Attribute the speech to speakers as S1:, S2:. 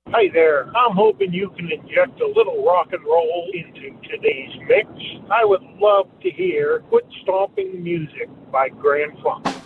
S1: Hi there. I'm hoping you can inject a little rock and roll into today's mix. I would love to hear Foot Stomping Music by Grand Funk.